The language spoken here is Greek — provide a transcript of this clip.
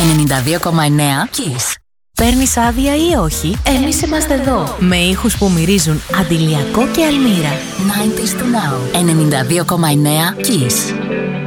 92,9 Kiss. Παίρνεις άδεια ή όχι, εμείς είμαστε εδώ. Με ήχους που μυρίζουν αντιλιακό και αλμύρα. 90s to now. 92,9 Kiss.